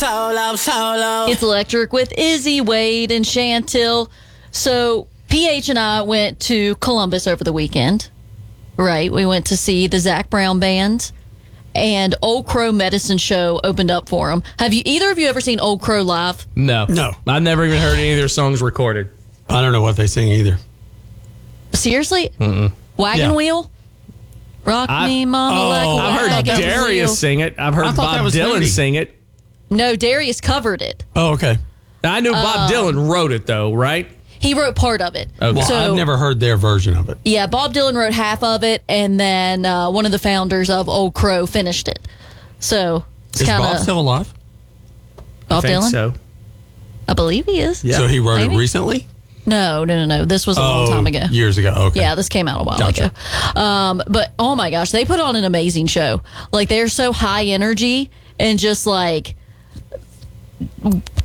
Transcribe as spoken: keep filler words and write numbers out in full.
solo, solo. It's Electric with Izzy, Wade, and Chantil. So P H and I went to Columbus over the weekend. Right, we went to see the Zac Brown Band, and Old Crow Medicine Show opened up for them. Have you either of you ever seen Old Crow live? No. No. I've never even heard any of their songs recorded. I don't know what they sing either. Seriously? Mm-mm. Wagon Yeah. Wheel? Rock I- me, mama, oh, like a I've heard wagon wheel. Darius sing it. I've heard I thought that Bob was Dylan Moody. sing it. No, Darius covered it. Oh, okay. I knew Bob Dylan wrote it, though, right? He wrote part of it. Okay. Well, So, I've never heard their version of it. yeah, Bob Dylan wrote half of it, and then uh, one of the founders of Old Crow finished it. So it's Is kind Bob of still alive? Bob I think Dylan. so. I believe he is. Yeah. So he wrote Maybe. it recently? No, no, no, no. This was a long Oh, time ago. years ago. Okay. Yeah, this came out a while Gotcha. ago. Um, but oh my gosh, they put on an amazing show. Like they're so high energy and just like